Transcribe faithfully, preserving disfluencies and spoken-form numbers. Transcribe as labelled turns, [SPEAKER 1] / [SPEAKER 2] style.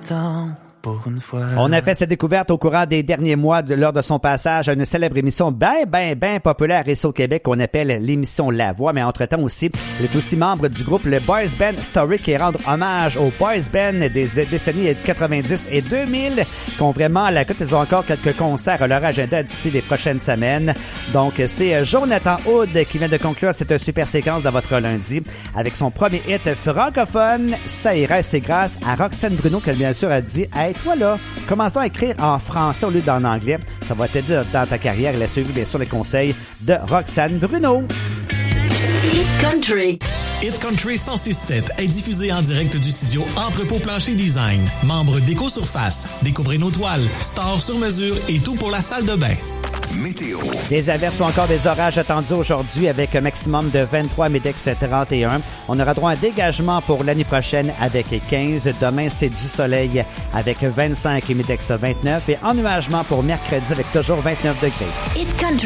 [SPEAKER 1] temps. Pour une fois.
[SPEAKER 2] On a fait cette découverte au courant des derniers mois de, lors de son passage à une célèbre émission bien, bien, bien populaire ici au Québec qu'on appelle l'émission La Voix. Mais entre-temps aussi, il est aussi membre du groupe le Boys Band Historic qui rend hommage aux Boys Band des, des décennies quatre-vingt-dix et deux mille qui ont vraiment à la cote. Ils ont encore quelques concerts à leur agenda d'ici les prochaines semaines. Donc, c'est Jonathan Hood qui vient de conclure cette super séquence de votre lundi avec son premier hit francophone. Ça irait, c'est grâce à Roxane Bruno qu'elle, bien sûr, a dit « Hey, toi là, commence donc à écrire en français au lieu d'en anglais. Ça va t'aider dans ta carrière. Elle a suivi bien sûr les conseils de Roxane Bruno.
[SPEAKER 3] Hit Country.
[SPEAKER 4] Hit Country cent six sept est diffusé en direct du studio Entrepôt Plancher Design. Membre d'Éco-Surface. Découvrez nos toiles, stores sur mesure et tout pour la salle de bain.
[SPEAKER 5] Météo.
[SPEAKER 2] Des averses ou encore des orages attendus aujourd'hui avec un maximum de vingt-trois, Midex trente et un. On aura droit à un dégagement pour l'année prochaine avec quinze. Demain, c'est du soleil avec vingt-cinq et Midex vingt-neuf. Et ennuagement pour mercredi avec toujours vingt-neuf degrés.
[SPEAKER 3] Hit Country.